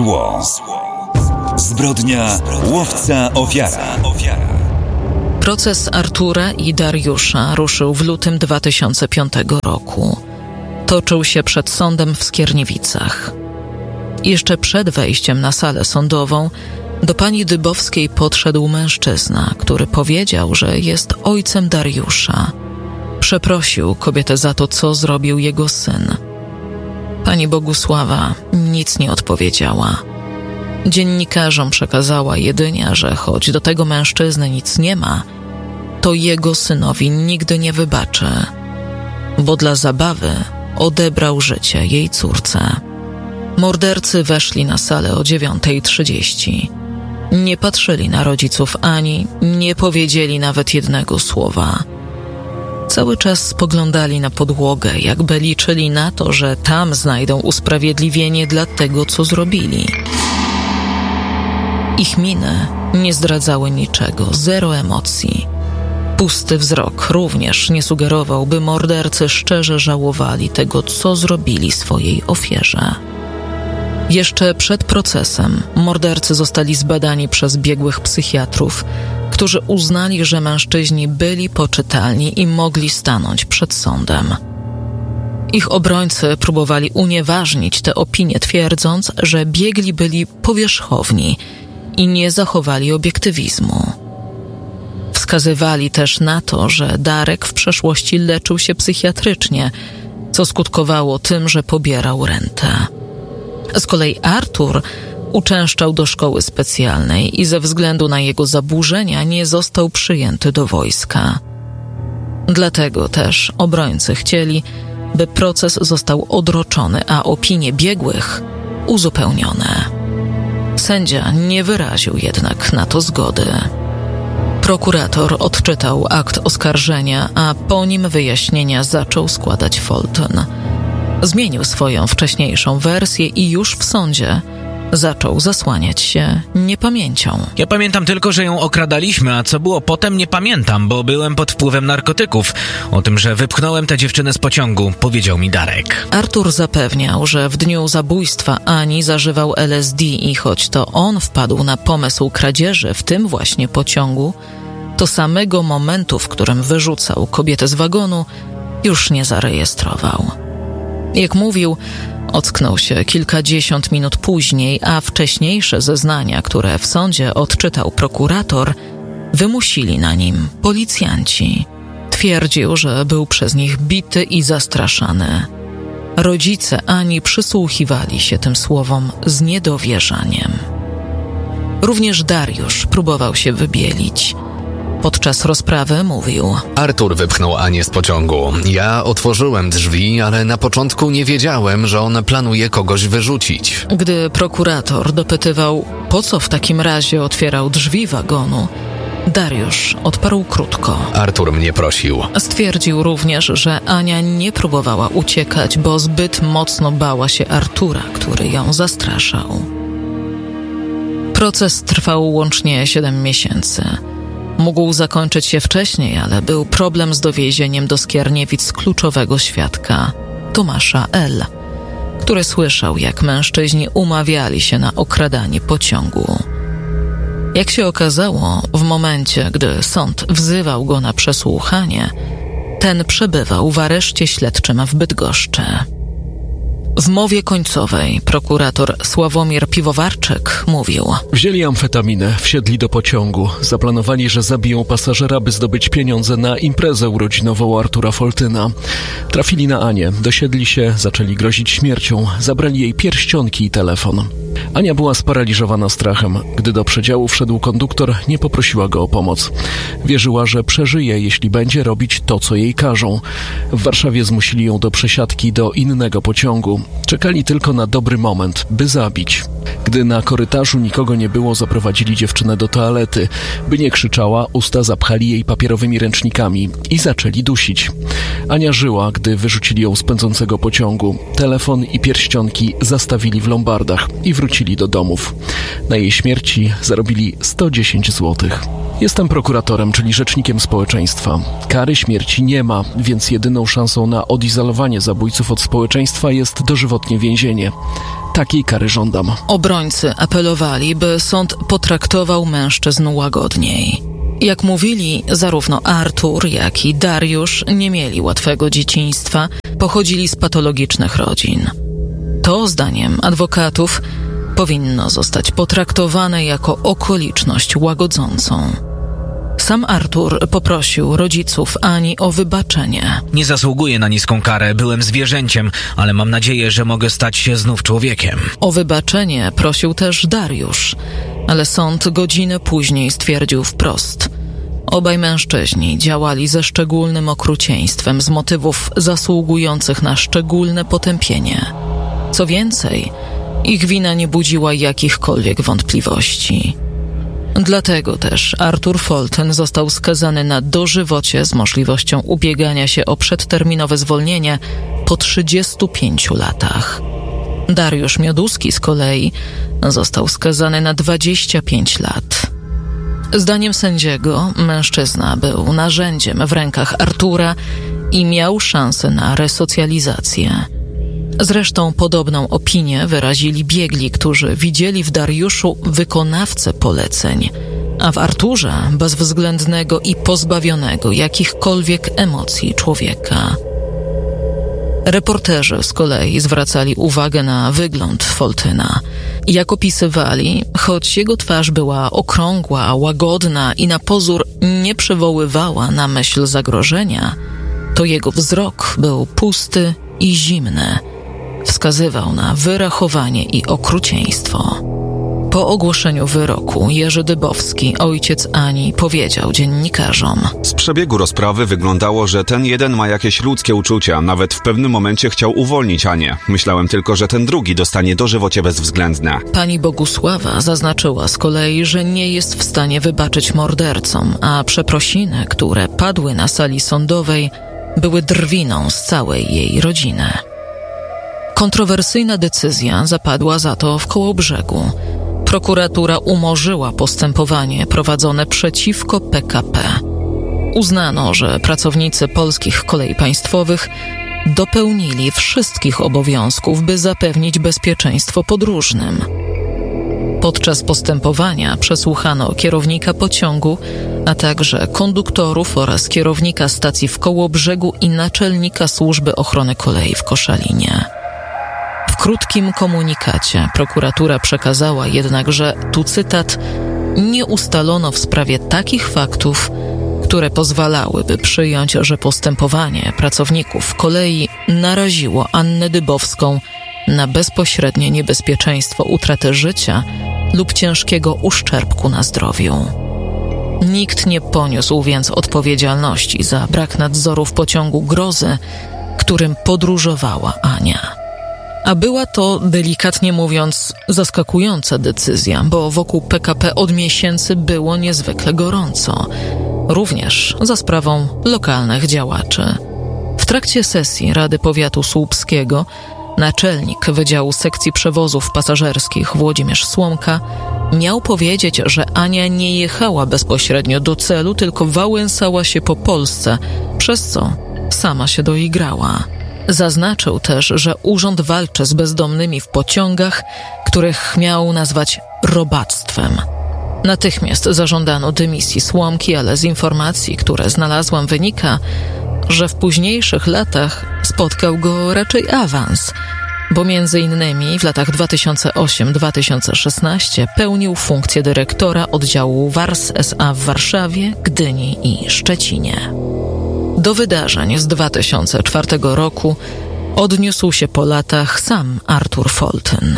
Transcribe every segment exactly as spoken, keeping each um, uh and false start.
Zło. Zbrodnia łowca ofiara. Proces Artura i Dariusza ruszył w lutym dwa tysiące piątego roku. Toczył się przed sądem w Skierniewicach. Jeszcze przed wejściem na salę sądową do pani Dybowskiej podszedł mężczyzna, który powiedział, że jest ojcem Dariusza. Przeprosił kobietę za to, co zrobił jego syn. Pani Bogusława nic nie odpowiedziała. Dziennikarzom przekazała jedynie, że choć do tego mężczyzny nic nie ma, to jego synowi nigdy nie wybaczy, bo dla zabawy odebrał życie jej córce. Mordercy weszli na salę o dziewiątej trzydzieści. Nie patrzyli na rodziców ani nie powiedzieli nawet jednego słowa. Cały czas spoglądali na podłogę, jakby liczyli na to, że tam znajdą usprawiedliwienie dla tego, co zrobili. Ich miny nie zdradzały niczego, zero emocji. Pusty wzrok również nie sugerował, by mordercy szczerze żałowali tego, co zrobili swojej ofierze. Jeszcze przed procesem mordercy zostali zbadani przez biegłych psychiatrów, którzy uznali, że mężczyźni byli poczytalni i mogli stanąć przed sądem. Ich obrońcy próbowali unieważnić te opinie, twierdząc, że biegli byli powierzchowni i nie zachowali obiektywizmu. Wskazywali też na to, że Darek w przeszłości leczył się psychiatrycznie, co skutkowało tym, że pobierał rentę. Z kolei Artur uczęszczał do szkoły specjalnej i ze względu na jego zaburzenia nie został przyjęty do wojska. Dlatego też obrońcy chcieli, by proces został odroczony, a opinie biegłych uzupełnione. Sędzia nie wyraził jednak na to zgody. Prokurator odczytał akt oskarżenia, a po nim wyjaśnienia zaczął składać Fulton. Zmienił swoją wcześniejszą wersję i już w sądzie zaczął zasłaniać się niepamięcią. Ja pamiętam tylko, że ją okradaliśmy, a co było potem nie pamiętam, bo byłem pod wpływem narkotyków. O tym, że wypchnąłem tę dziewczynę z pociągu, powiedział mi Darek. Artur zapewniał, że w dniu zabójstwa Ani zażywał L S D i choć to on wpadł na pomysł kradzieży w tym właśnie pociągu, to samego momentu, w którym wyrzucał kobietę z wagonu, już nie zarejestrował. Jak mówił, ocknął się kilkadziesiąt minut później, a wcześniejsze zeznania, które w sądzie odczytał prokurator, wymusili na nim policjanci. Twierdził, że był przez nich bity i zastraszany. Rodzice Ani przysłuchiwali się tym słowom z niedowierzaniem. Również Dariusz próbował się wybielić. Podczas rozprawy mówił: Artur wypchnął Anię z pociągu. Ja otworzyłem drzwi, ale na początku nie wiedziałem, że on planuje kogoś wyrzucić. Gdy prokurator dopytywał, po co w takim razie otwierał drzwi wagonu, Dariusz odparł krótko. Artur mnie prosił. Stwierdził również, że Ania nie próbowała uciekać, bo zbyt mocno bała się Artura, który ją zastraszał. Proces trwał łącznie siedem miesięcy. Mógł zakończyć się wcześniej, ale był problem z dowiezieniem do Skierniewic kluczowego świadka, Tomasza L., który słyszał, jak mężczyźni umawiali się na okradanie pociągu. Jak się okazało, w momencie, gdy sąd wzywał go na przesłuchanie, ten przebywał w areszcie śledczym w Bydgoszczy. W mowie końcowej prokurator Sławomir Piwowarczyk mówił: Wzięli amfetaminę, wsiedli do pociągu, zaplanowali, że zabiją pasażera, by zdobyć pieniądze na imprezę urodzinową Artura Foltyna. Trafili na Anię, dosiedli się, zaczęli grozić śmiercią, zabrali jej pierścionki i telefon. Ania była sparaliżowana strachem. Gdy do przedziału wszedł konduktor, nie poprosiła go o pomoc. Wierzyła, że przeżyje, jeśli będzie robić to, co jej każą. W Warszawie zmusili ją do przesiadki do innego pociągu. Czekali tylko na dobry moment, by zabić. Gdy na korytarzu nikogo nie było, zaprowadzili dziewczynę do toalety. By nie krzyczała, usta zapchali jej papierowymi ręcznikami i zaczęli dusić. Ania żyła, gdy wyrzucili ją z pędzącego pociągu. Telefon i pierścionki zastawili w lombardach i wrócili do domów. Na jej śmierci zarobili sto dziesięć złotych. Jestem prokuratorem, czyli rzecznikiem społeczeństwa. Kary śmierci nie ma, więc jedyną szansą na odizolowanie zabójców od społeczeństwa jest dożywotnie więzienie. Takiej kary żądam. Obrońcy apelowali, by sąd potraktował mężczyzn łagodniej. Jak mówili, zarówno Artur, jak i Dariusz nie mieli łatwego dzieciństwa, pochodzili z patologicznych rodzin. To, zdaniem adwokatów, powinno zostać potraktowane jako okoliczność łagodzącą. Sam Artur poprosił rodziców Ani o wybaczenie. Nie zasługuję na niską karę, byłem zwierzęciem, ale mam nadzieję, że mogę stać się znów człowiekiem. O wybaczenie prosił też Dariusz, ale sąd godzinę później stwierdził wprost: obaj mężczyźni działali ze szczególnym okrucieństwem z motywów zasługujących na szczególne potępienie. Co więcej, ich wina nie budziła jakichkolwiek wątpliwości. Dlatego też Artur Foltyn został skazany na dożywocie z możliwością ubiegania się o przedterminowe zwolnienie po trzydziestu pięciu latach. Dariusz Mioduski z kolei został skazany na dwadzieścia pięć lat. Zdaniem sędziego mężczyzna był narzędziem w rękach Artura i miał szansę na resocjalizację. Zresztą podobną opinię wyrazili biegli, którzy widzieli w Dariuszu wykonawcę poleceń, a w Arturze bezwzględnego i pozbawionego jakichkolwiek emocji człowieka. Reporterzy z kolei zwracali uwagę na wygląd Foltyna. Jak opisywali, choć jego twarz była okrągła, łagodna i na pozór nie przywoływała na myśl zagrożenia, to jego wzrok był pusty i zimny. Wskazywał na wyrachowanie i okrucieństwo. Po ogłoszeniu wyroku Jerzy Dybowski, ojciec Ani, powiedział dziennikarzom: z przebiegu rozprawy wyglądało, że ten jeden ma jakieś ludzkie uczucia. Nawet w pewnym momencie chciał uwolnić Anię. Myślałem tylko, że ten drugi dostanie dożywocie bezwzględne. Pani Bogusława zaznaczyła z kolei, że nie jest w stanie wybaczyć mordercom, a przeprosiny, które padły na sali sądowej, były drwiną z całej jej rodziny. Kontrowersyjna decyzja zapadła za to w Kołobrzegu. Prokuratura umorzyła postępowanie prowadzone przeciwko P K P. Uznano, że pracownicy Polskich Kolei Państwowych dopełnili wszystkich obowiązków, by zapewnić bezpieczeństwo podróżnym. Podczas postępowania przesłuchano kierownika pociągu, a także konduktorów oraz kierownika stacji w Kołobrzegu i naczelnika Służby Ochrony Kolei w Koszalinie. W krótkim komunikacie prokuratura przekazała jednak, że, tu cytat, nie ustalono w sprawie takich faktów, które pozwalałyby przyjąć, że postępowanie pracowników kolei naraziło Annę Dybowską na bezpośrednie niebezpieczeństwo utraty życia lub ciężkiego uszczerbku na zdrowiu. Nikt nie poniósł więc odpowiedzialności za brak nadzoru w pociągu Grozy, którym podróżowała Ania. A była to, delikatnie mówiąc, zaskakująca decyzja, bo wokół P K P od miesięcy było niezwykle gorąco, również za sprawą lokalnych działaczy. W trakcie sesji Rady Powiatu Słupskiego naczelnik Wydziału Sekcji Przewozów Pasażerskich Włodzimierz Słomka miał powiedzieć, że Ania nie jechała bezpośrednio do celu, tylko wałęsała się po Polsce, przez co sama się doigrała. Zaznaczył też, że urząd walczy z bezdomnymi w pociągach, których miał nazwać robactwem. Natychmiast zażądano dymisji Słomki, ale z informacji, które znalazłam, wynika, że w późniejszych latach spotkał go raczej awans, bo między innymi w latach dwa tysiące ósmym do dwa tysiące szesnastego pełnił funkcję dyrektora oddziału W A R S S A w Warszawie, Gdyni i Szczecinie. Do wydarzeń z dwa tysiące czwartego roku odniósł się po latach sam Artur Foltyn.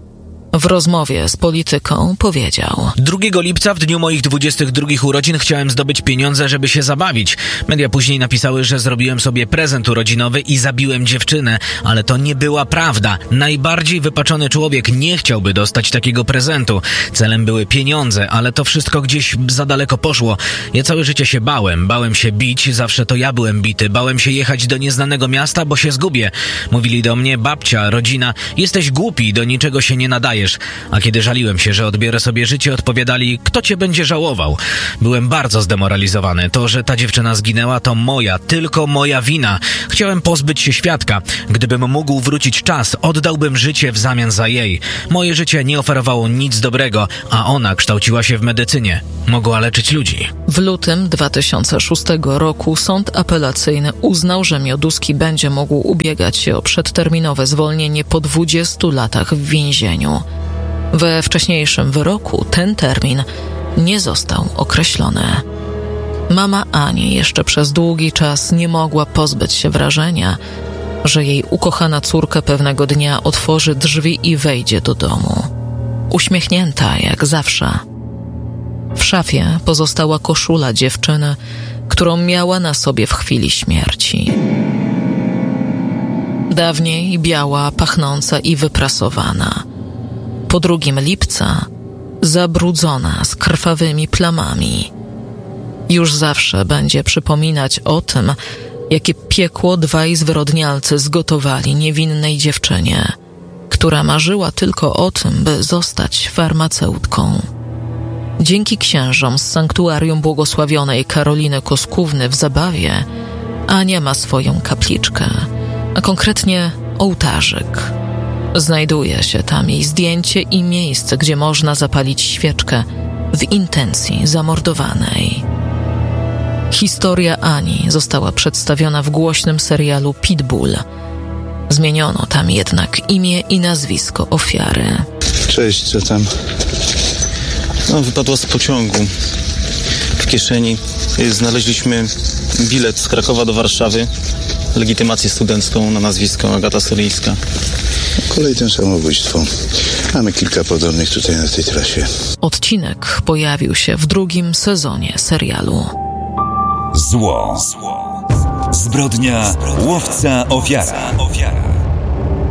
W rozmowie z Polityką powiedział: drugiego lipca, w dniu moich dwudziestych drugich urodzin, chciałem zdobyć pieniądze, żeby się zabawić. Media później napisały, że zrobiłem sobie prezent urodzinowy i zabiłem dziewczynę, ale to nie była prawda. Najbardziej wypaczony człowiek nie chciałby dostać takiego prezentu. Celem były pieniądze, ale to wszystko gdzieś za daleko poszło. Ja całe życie się bałem. Bałem się bić, zawsze to ja byłem bity. Bałem się jechać do nieznanego miasta, bo się zgubię. Mówili do mnie: babcia, rodzina, jesteś głupi, do niczego się nie nadaje. udajesz? A kiedy żaliłem się, że odbiorę sobie życie, odpowiadali, kto cię będzie żałował? Byłem bardzo zdemoralizowany. To, że ta dziewczyna zginęła, to moja, tylko moja wina. Chciałem pozbyć się świadka. Gdybym mógł wrócić czas, oddałbym życie w zamian za jej. Moje życie nie oferowało nic dobrego, a ona kształciła się w medycynie. Mogła leczyć ludzi. W lutym dwa tysiące szóstego roku sąd apelacyjny uznał, że Mioduski będzie mógł ubiegać się o przedterminowe zwolnienie po dwudziestu latach w więzieniu. We wcześniejszym wyroku ten termin nie został określony. Mama Ani jeszcze przez długi czas nie mogła pozbyć się wrażenia, że jej ukochana córka pewnego dnia otworzy drzwi i wejdzie do domu. Uśmiechnięta jak zawsze. W szafie pozostała koszula dziewczyny, którą miała na sobie w chwili śmierci. Dawniej biała, pachnąca i wyprasowana. Po drugim lipca zabrudzona z krwawymi plamami. Już zawsze będzie przypominać o tym, jakie piekło dwaj zwyrodnialcy zgotowali niewinnej dziewczynie, która marzyła tylko o tym, by zostać farmaceutką. Dzięki księżom z sanktuarium błogosławionej Karoliny Koskówny w Zabawie Ania ma swoją kapliczkę, a konkretnie ołtarzyk. Znajduje się tam jej zdjęcie i miejsce, gdzie można zapalić świeczkę w intencji zamordowanej. Historia Ani została przedstawiona w głośnym serialu Pitbull. Zmieniono tam jednak imię i nazwisko ofiary. Cześć, co tam? No, wypadła z pociągu. W kieszeni znaleźliśmy bilet z Krakowa do Warszawy, legitymację studencką na nazwisko Agata Soryjska. Kolejne samobójstwo. Mamy kilka podobnych tutaj na tej trasie. Odcinek pojawił się w drugim sezonie serialu. Zło. Zbrodnia, łowca, ofiara.